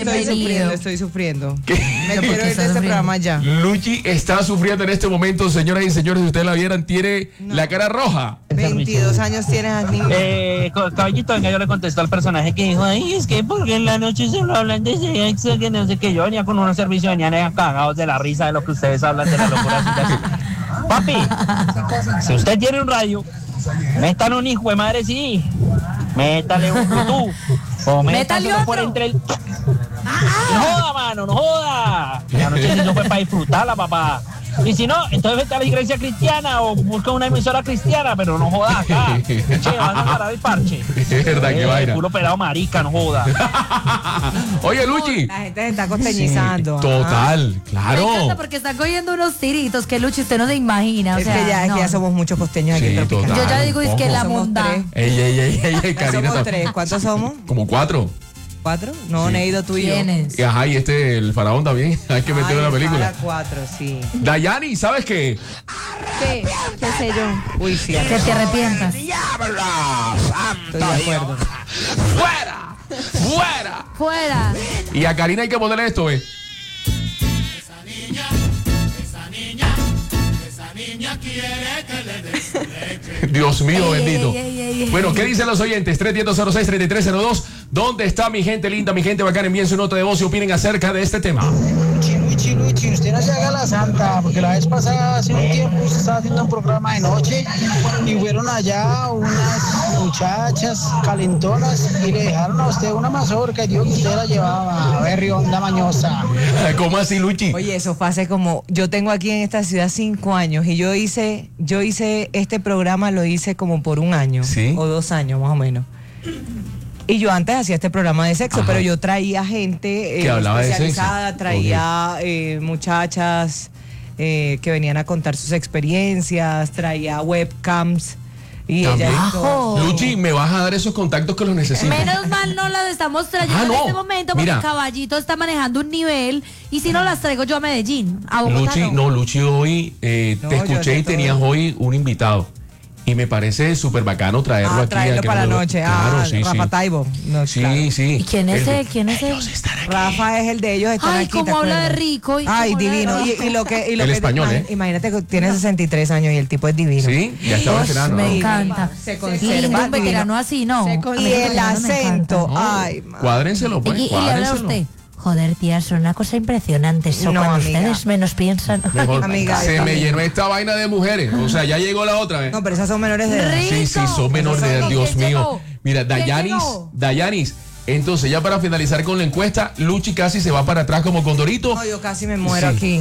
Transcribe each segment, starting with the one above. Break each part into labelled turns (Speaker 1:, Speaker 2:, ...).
Speaker 1: Estoy sufriendo.
Speaker 2: ¿Qué?
Speaker 1: Me quiero ir de este programa ya.
Speaker 2: Luchi está sufriendo en este momento, señoras y señores. Si ustedes la vieran, tiene la cara roja.
Speaker 1: 22 años tienes a niño.
Speaker 3: Caballito, venga, yo le contesto al personaje que dijo, ay, es que porque en la noche solo hablan de sexo, que no sé qué. Yo venía con unos servicios, venían cagados de la risa de lo que ustedes hablan de la locura suya. Papi, si usted tiene un radio, métale un hijo de madre, sí. Métale un Bluetooth. O métale por entre el... No joda, mano, no joda. La noche no fue para disfrutarla, papá. Y si no, entonces vete a la iglesia cristiana o busca una emisora cristiana, pero no joda acá. Che, van a parar el parche.
Speaker 2: Es verdad, que vaina.
Speaker 3: Puro pelado marica, no joda.
Speaker 2: Oye, Luchi.
Speaker 1: La gente se está costeñizando.
Speaker 2: Sí, total, claro.
Speaker 4: Me encanta porque están cogiendo unos tiritos que Luchi usted no se imagina. O sea,
Speaker 1: es que ya somos muchos costeños aquí en Tropical.
Speaker 4: Yo ya digo, es que la bondad.
Speaker 2: Ey, Karina.
Speaker 1: Somos 3. ¿Cuántos somos?
Speaker 2: Como 4.
Speaker 1: ¿4? No, Neido, tú y yo.
Speaker 4: ¿Quiénes?
Speaker 2: Ajá, y el faraón también. Hay que meterlo en la película.
Speaker 1: 4, sí.
Speaker 2: Dayani, ¿sabes qué?
Speaker 5: ¿Qué? ¿Qué sé yo?
Speaker 1: Uy, sí.
Speaker 4: Que te arrepientas.
Speaker 1: Estoy de acuerdo.
Speaker 2: ¡Fuera! ¡Fuera!
Speaker 4: Fuera.
Speaker 2: Y a Karina hay que ponerle esto, ¿eh? Esa niña quiere que le dé. Dios mío, bendito. Bueno, ¿qué dicen los oyentes? 310-06-3302. ¿Dónde está mi gente linda, mi gente bacana? Envíen su nota de voz y opinen acerca de este tema.
Speaker 6: Luchi, usted no se haga la santa, porque la vez pasada, hace un tiempo, usted estaba haciendo un programa de noche y fueron allá unas muchachas calentonas y le dejaron a usted una mazorca y dijo que usted la llevaba. A ver, rionda mañosa.
Speaker 2: ¿Cómo así, Luchi?
Speaker 1: Oye, eso fue hace como... Yo tengo aquí en esta ciudad 5 años y yo hice este programa, lo hice como por 1 año.
Speaker 2: ¿Sí?
Speaker 1: O 2 años, más o menos. Y yo antes hacía este programa de sexo, pero yo traía gente
Speaker 2: que hablaba
Speaker 1: especializada,
Speaker 2: de sexo.
Speaker 1: traía muchachas que venían a contar sus experiencias, traía webcams y
Speaker 2: ¿también?
Speaker 1: ella hizo...
Speaker 2: Luchi, ¿me vas a dar esos contactos que los necesito?
Speaker 4: Menos mal no las estamos trayendo en este momento porque
Speaker 2: Mira.
Speaker 4: Caballito está manejando un nivel y si no las traigo yo a Medellín, a Bogotá.
Speaker 2: Luchi, hoy te escuché y tenías hoy un invitado. Y me parece súper bacano traerlo aquí.
Speaker 1: Traerlo para la noche.
Speaker 2: Claro, sí,
Speaker 1: Rafa
Speaker 2: sí.
Speaker 1: Taibo. No,
Speaker 2: Sí,
Speaker 1: claro.
Speaker 2: sí.
Speaker 4: ¿Y quién es él? ¿Quién es él?
Speaker 1: Rafa es el de ellos, están
Speaker 4: Ay,
Speaker 1: aquí.
Speaker 4: cómo habla de rico.
Speaker 1: Ay, divino. Y lo que
Speaker 2: español,
Speaker 1: imagínate que tiene 63 años y el tipo es divino.
Speaker 2: Sí, ya estaba veterano.
Speaker 4: Me encanta.
Speaker 1: Se
Speaker 4: Lindo,
Speaker 1: conserva.
Speaker 4: un veterano así, ¿no?
Speaker 1: Y el acento.
Speaker 2: No,
Speaker 1: Ay,
Speaker 2: cuádrenselo, pues.
Speaker 4: Y le habla a
Speaker 2: Cuádrenselo.
Speaker 4: usted. Joder, tía, son una cosa impresionante. Eso
Speaker 1: No,
Speaker 4: cuando
Speaker 1: amiga.
Speaker 4: ustedes menos piensan.
Speaker 2: Mejor,
Speaker 1: Amiga,
Speaker 2: se me
Speaker 1: también.
Speaker 2: llenó esta vaina de mujeres. O sea, ya llegó la otra vez.
Speaker 1: No, pero esas son menores de edad.
Speaker 2: Sí, son menores de edad, Dios mío. Mira, Dayanis. Entonces, ya para finalizar con la encuesta, Luchi casi se va para atrás como Condorito.
Speaker 1: No, yo casi me muero aquí.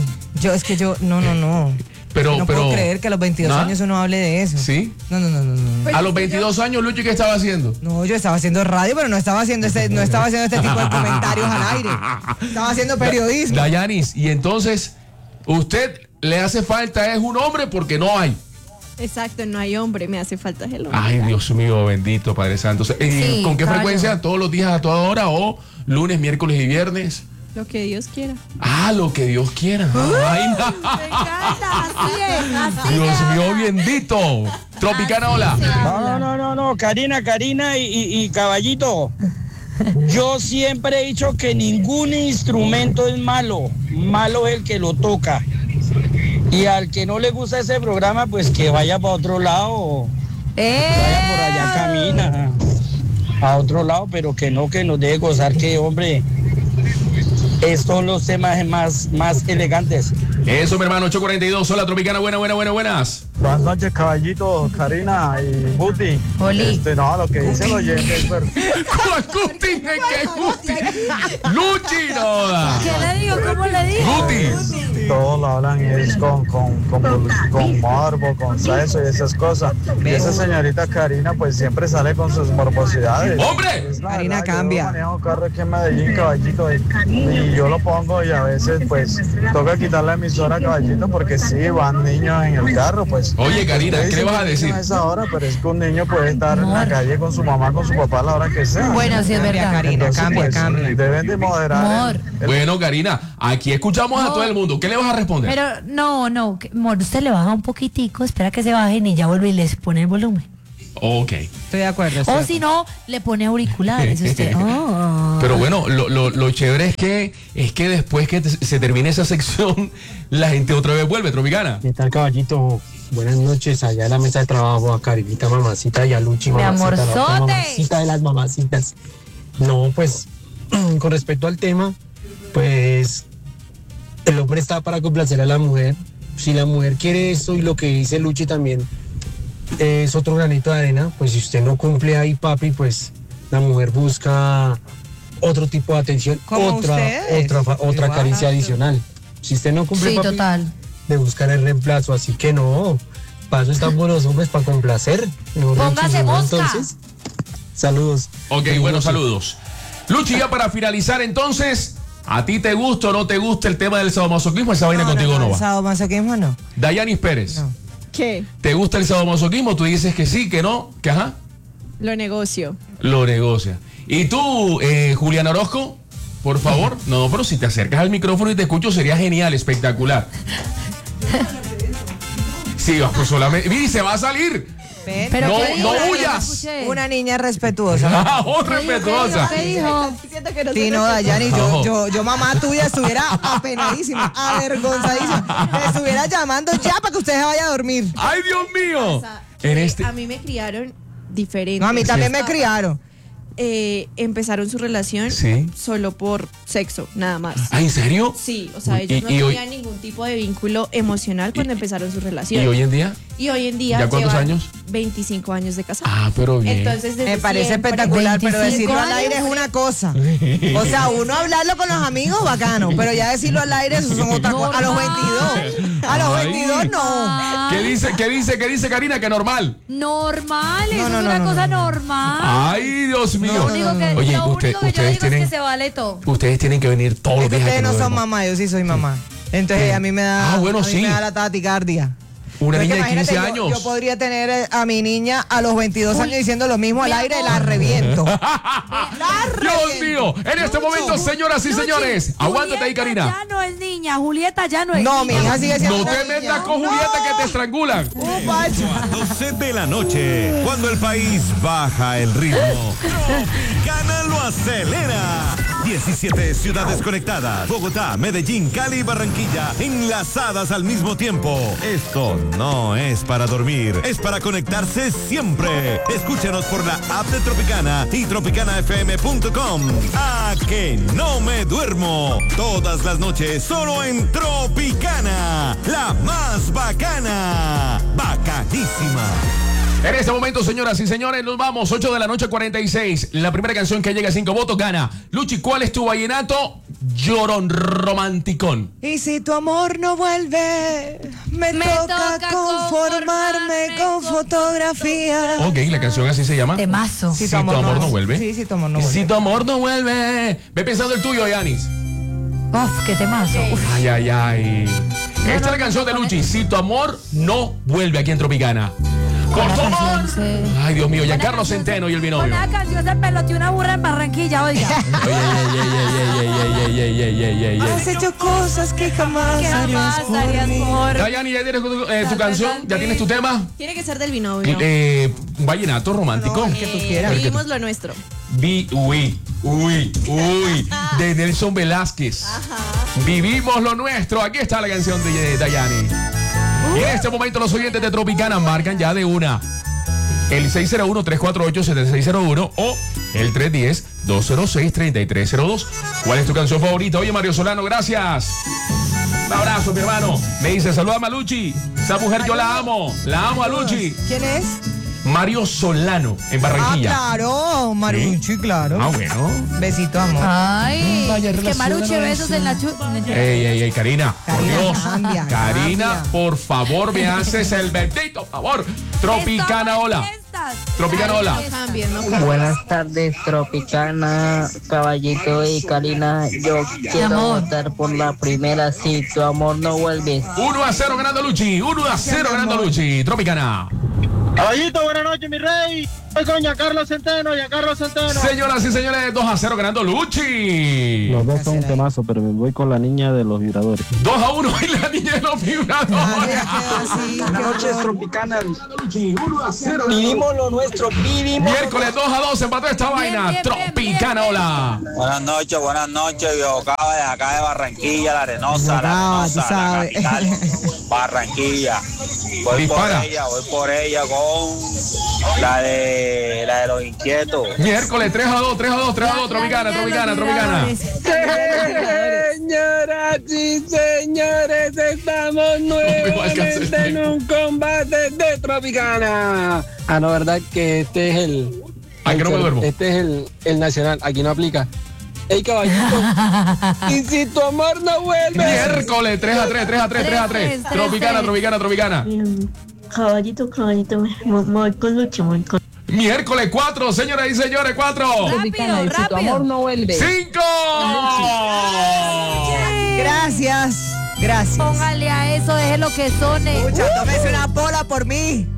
Speaker 1: No.
Speaker 2: Pero,
Speaker 1: no puedo creer que a los 22
Speaker 2: ¿nada?
Speaker 1: años uno hable de eso.
Speaker 2: ¿Sí?
Speaker 1: No.
Speaker 2: A los 22 años, Luchi, ¿qué estaba haciendo?
Speaker 1: No, yo estaba haciendo radio, pero no estaba haciendo este tipo de comentarios al aire. Estaba haciendo periodismo.
Speaker 2: Dayanis, y entonces, usted le hace falta es un hombre porque no hay.
Speaker 5: Exacto, no hay hombre, me hace falta el hombre.
Speaker 2: Ay, Dios mío, bendito Padre Santo.
Speaker 4: Sí,
Speaker 2: ¿Con qué
Speaker 4: claro.
Speaker 2: frecuencia? ¿Todos los días a toda hora o lunes, miércoles y viernes?
Speaker 5: Lo que Dios quiera.
Speaker 2: Ah, lo que Dios quiera. Ay,
Speaker 4: Me encanta, así
Speaker 2: Dios
Speaker 4: es.
Speaker 2: mío, bendito. Tropicana, hola.
Speaker 6: No, Karina y Caballito. Yo siempre he dicho que ningún instrumento es malo. Malo es el que lo toca. Y al que no le gusta ese programa, pues que vaya para otro lado. Vaya por allá, camina a otro lado, pero que nos deje gozar, que hombre, estos son los temas más elegantes.
Speaker 2: Eso, mi hermano, 842. Hola, Tropicana, buenas.
Speaker 7: Buenas noches, Caballito, Karina y Guti.
Speaker 4: Oli.
Speaker 7: No, lo que dice el oyente es verdad.
Speaker 2: ¿Cuál Guti? ¿Qué Guti? Luchi, no.
Speaker 4: ¿Qué le digo? ¿Cómo le digo?
Speaker 2: Guti.
Speaker 7: Todos lo hablan y es con morbo, con sexo y esas cosas. Y esa señorita Karina pues siempre sale con sus morbosidades.
Speaker 2: ¡Hombre!
Speaker 7: Pues, la
Speaker 1: Karina
Speaker 7: verdad,
Speaker 1: cambia.
Speaker 7: Yo manejo carro aquí en Medellín, Caballito, y yo lo pongo y a veces pues toca quitar la emisora, Caballito, porque sí, van niños en el carro, pues.
Speaker 2: Oye, Karina,
Speaker 7: Ustedes
Speaker 2: ¿qué le vas a
Speaker 7: dicen
Speaker 2: decir?
Speaker 7: a esa hora, pero es que un niño puede estar en la calle con su mamá, con su papá a la hora que sea.
Speaker 4: Bueno, sí es verdad.
Speaker 1: Karina,
Speaker 7: Entonces,
Speaker 1: cambia.
Speaker 7: deben de moderar.
Speaker 4: Amor.
Speaker 2: Bueno, Karina, aquí escuchamos a todo el mundo. ¿Qué le vas a responder?
Speaker 4: Pero no, amor, usted le baja un poquitico, espera que se bajen y ya vuelve y les pone el volumen.
Speaker 2: Ok.
Speaker 1: Estoy de acuerdo.
Speaker 4: O si no, le pone auriculares usted. Oh.
Speaker 2: Pero bueno, lo chévere es que después que se termine esa sección, la gente otra vez vuelve, Tropicana.
Speaker 8: ¿Qué tal, caballito? Buenas noches, allá en la mesa de trabajo, a Karinita, mamacita, y a Luchi,
Speaker 4: Mi
Speaker 8: mamacita, la otra
Speaker 4: amorzote.
Speaker 8: mamacita de las mamacitas. No, pues, con respecto al tema, pues, el hombre está para complacer a la mujer. Si la mujer quiere esto y lo que dice Luchi también es otro granito de arena, pues si usted no cumple ahí, papi, pues la mujer busca otro tipo de atención,
Speaker 1: Como ustedes.
Speaker 8: otra
Speaker 1: Igual.
Speaker 8: caricia adicional. Si usted no cumple,
Speaker 4: Sí,
Speaker 8: papi,
Speaker 4: total.
Speaker 8: de buscar el reemplazo, así que no, para eso estamos los hombres, para complacer. Mejor dicho,
Speaker 4: Póngase
Speaker 8: si no,
Speaker 4: mosca.
Speaker 8: entonces, saludos.
Speaker 2: Ok, bueno, saludos. Luchi, ya para finalizar entonces, ¿a ti te gusta o no te gusta el tema del sadomasoquismo? Esa vaina contigo no va.
Speaker 1: Sadomasoquismo no.
Speaker 2: Dayanis Pérez,
Speaker 1: No.
Speaker 5: ¿Qué?
Speaker 2: ¿te gusta el sadomasoquismo? Tú dices que sí, que no, que ajá,
Speaker 5: Lo negocio.
Speaker 2: lo negocia. ¿Y tú, Julián Orozco? Por favor. No, pero si te acercas al micrófono y te escucho sería genial, espectacular. Sí, pues solamente... Mira, se va a salir.
Speaker 1: Ven.
Speaker 4: Pero
Speaker 2: No,
Speaker 4: ¿qué dijo?
Speaker 2: no
Speaker 4: Yo
Speaker 2: huyas.
Speaker 4: escuché.
Speaker 1: Una niña respetuosa.
Speaker 2: Ah, oh, respetuosa.
Speaker 4: ¿Qué dijo?
Speaker 5: Siento que no
Speaker 1: Sí,
Speaker 5: soy
Speaker 1: no, Dayani,
Speaker 2: Ojo.
Speaker 1: yo mamá tuya estuviera apenadísima, avergonzadísima. Me estuviera llamando ya para que usted se vaya a dormir.
Speaker 2: ¡Ay, Dios mío!
Speaker 5: O sea,
Speaker 2: En este...
Speaker 5: A mí me criaron diferente.
Speaker 1: No, a mí también me criaron.
Speaker 5: Empezaron su relación
Speaker 2: Sí.
Speaker 5: solo por sexo, nada más.
Speaker 2: ¿Ah, en serio?
Speaker 5: Sí, o sea, ellos no
Speaker 2: y hoy-
Speaker 5: tenían ningún tipo de vínculo emocional cuando empezaron su relación.
Speaker 2: ¿Y hoy en día?
Speaker 5: Y hoy en día
Speaker 2: ¿Ya cuántos
Speaker 5: llevan
Speaker 2: años?
Speaker 5: 25 años de casado.
Speaker 2: Ah, pero bien.
Speaker 5: Entonces, desde
Speaker 1: Me parece
Speaker 5: siempre-
Speaker 1: espectacular, pero
Speaker 4: 25
Speaker 1: decirlo al aire es una cosa. O sea, uno hablarlo con los amigos, bacano, pero ya decirlo al aire, eso son otra cosa. A los 22. A los
Speaker 2: Ay.
Speaker 1: 22 no.
Speaker 2: ¿Qué dice Karina? Que normal.
Speaker 4: Normal, eso
Speaker 1: No,
Speaker 4: es
Speaker 1: no,
Speaker 4: una
Speaker 1: no,
Speaker 4: cosa
Speaker 1: no.
Speaker 4: normal.
Speaker 2: Ay, Dios mío.
Speaker 4: Lo único que,
Speaker 2: Oye,
Speaker 4: lo único que yo
Speaker 2: ustedes
Speaker 4: digo es
Speaker 2: tienen,
Speaker 4: que se vale todo.
Speaker 2: ustedes tienen que venir todos
Speaker 1: Es
Speaker 2: los
Speaker 1: que
Speaker 2: días. a
Speaker 1: ustedes no
Speaker 2: nos
Speaker 1: son
Speaker 2: vemos.
Speaker 1: mamá, yo sí soy mamá. Entonces a mí me da,
Speaker 2: Ah, bueno,
Speaker 1: a mí
Speaker 2: sí.
Speaker 1: me da la taquicardia.
Speaker 2: Una
Speaker 1: Pero es que
Speaker 2: niña de 15
Speaker 1: imagínate,
Speaker 2: años.
Speaker 1: Yo podría tener a mi niña a los 22 años diciendo lo mismo al aire, la reviento.
Speaker 2: Dios mío. En este momento, señoras y señores, aguántate ahí,
Speaker 4: Julieta
Speaker 2: Karina.
Speaker 4: ya no es niña, Julieta ya no es
Speaker 1: No, mi
Speaker 4: niña.
Speaker 1: hija sigue siendo
Speaker 2: No
Speaker 1: una
Speaker 2: te
Speaker 1: niña.
Speaker 2: metas con Julieta que te estrangulan.
Speaker 9: 12 de la noche, cuando el país baja el ritmo, Tropicana lo acelera. 17 ciudades conectadas, Bogotá, Medellín, Cali y Barranquilla, enlazadas al mismo tiempo. Esto no es para dormir, es para conectarse siempre. Escúchanos por la app de Tropicana y tropicanafm.com. A que no me duermo. Todas las noches solo en Tropicana, la más bacana. Bacanísima.
Speaker 2: En este momento, señoras y señores, nos vamos. 8 de la noche, 46. La primera canción que llega a 5 votos gana. Luchi, ¿cuál es tu vallenato? Llorón romanticón.
Speaker 1: Y si tu amor no vuelve, me toca conformarme con fotografía.
Speaker 2: Ok, la canción así se llama.
Speaker 4: Temazo.
Speaker 2: Si tu amor no vuelve.
Speaker 1: Sí, si tu amor no vuelve.
Speaker 2: Si tu amor no vuelve. Ve pensando el tuyo, Yanis.
Speaker 4: Uf, qué temazo. Uf.
Speaker 2: Ay, ay, ay. Esta es la canción de Luchi. Si tu amor no vuelve aquí en Tropicana. Por
Speaker 4: Buena
Speaker 2: favor.
Speaker 4: canción, sí.
Speaker 2: Ay, Dios mío,
Speaker 4: Buena
Speaker 2: Giancarlo
Speaker 4: canción,
Speaker 2: Centeno y el binomio.
Speaker 4: Buena canción se peloteó una burra en Barranquilla, oiga.
Speaker 2: Ey.
Speaker 1: Has hecho cosas que jamás
Speaker 4: ¿Qué
Speaker 1: harías
Speaker 4: más
Speaker 1: por
Speaker 4: harías
Speaker 1: mí.
Speaker 4: por?
Speaker 2: Dayani, ¿ya tienes tu canción? ¿Ya tienes tu tema?
Speaker 5: Tiene que ser del binomio.
Speaker 2: Un vallenato romántico.
Speaker 1: que tú quieras.
Speaker 5: Vivimos lo nuestro.
Speaker 2: Uy, de Nelson Velázquez. Vivimos lo nuestro. Aquí está la canción de Dayani. Y en este momento los oyentes de Tropicana marcan ya de una. El 601-348-7601 o el 310-206-3302. ¿Cuál es tu canción favorita? Oye, Mario Solano, gracias. Un abrazo, mi hermano. Me dice, saludame a Luchi. Esa mujer yo la amo. La amo a Luchi.
Speaker 1: ¿Quién es?
Speaker 2: Mario Solano, en Barranquilla.
Speaker 1: Ah, claro, Maruchi, claro.
Speaker 2: Ah, bueno.
Speaker 1: Besito, amor.
Speaker 4: Ay,
Speaker 2: Vaya
Speaker 4: que
Speaker 2: relación,
Speaker 4: Maruche besos en la
Speaker 2: Ey, Karina, por
Speaker 1: Karina,
Speaker 2: Dios.
Speaker 1: cambia,
Speaker 2: Karina,
Speaker 1: cambia.
Speaker 2: por favor, me haces el bendito favor. Tropicana, hola. Tropicana, hola.
Speaker 5: No cambien, no cambien.
Speaker 10: Buenas tardes, Tropicana, Caballito y Karina. Yo quiero
Speaker 4: amor.
Speaker 10: votar por la primera. Si tu amor no vuelve.
Speaker 2: 1-0 ganando Luchi. 1-0 ganando Luchi. Tropicana.
Speaker 6: Caballito, buenas noches, mi rey.
Speaker 11: Con Giancarlo Centeno.
Speaker 2: Señoras y señores, 2-0 ganando Luchi.
Speaker 12: Los dos son un temazo, pero me voy con la niña de los vibradores.
Speaker 2: 2-1 y la niña de los vibradores.
Speaker 6: Buenas noches, Tropicana. Vivimos lo nuestro, vivimos.
Speaker 2: Miércoles 2-2 empató esta vaina. Tropicana, hola.
Speaker 13: Buenas noches, yo acabo de acá de Barranquilla, la Arenosa, la capital, Barranquilla. Voy por ella con la de los inquietos.
Speaker 2: Miércoles 3-2, Tropicana.
Speaker 11: Señoras y señores, estamos nuevamente en un combate de Tropicana. Ah, no, verdad que este es el...
Speaker 2: Ay, que no me duermo.
Speaker 11: Este es el nacional, aquí no aplica. ¡Ey, caballito! ¡Y si tu amor no vuelve!
Speaker 2: Miércoles 3-3. Tropicana.
Speaker 14: Caballito, me voy con Luchi,
Speaker 2: Miércoles 4, señoras y señores, 4.
Speaker 14: Rápido. Si tu amor no vuelve.
Speaker 2: 5.
Speaker 1: Gracias.
Speaker 4: Póngale a eso, déjelo que sone.
Speaker 1: Tómese una pola por mí.